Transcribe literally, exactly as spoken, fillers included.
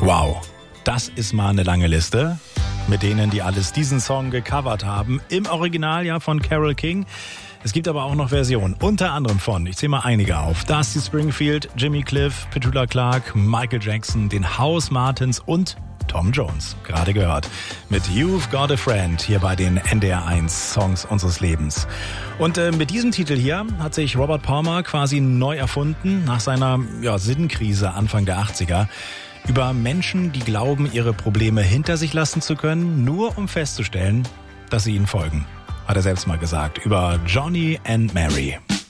Wow, das ist mal eine lange Liste mit denen, die alles diesen Song gecovert haben. Im Original ja von Carole King. Es gibt aber auch noch Versionen, unter anderem von, ich zähle mal einige auf, Dusty Springfield, Jimmy Cliff, Petula Clark, Michael Jackson, den House Martins und Tom Jones, gerade gehört, mit You've Got a Friend hier bei den N D R eins Songs unseres Lebens. Und äh, mit diesem Titel hier hat sich Robert Palmer quasi neu erfunden nach seiner ja, Sinnkrise Anfang der achtziger. Über Menschen, die glauben, ihre Probleme hinter sich lassen zu können, nur um festzustellen, dass sie ihnen folgen. Hat er selbst mal gesagt, über Johnny and Mary.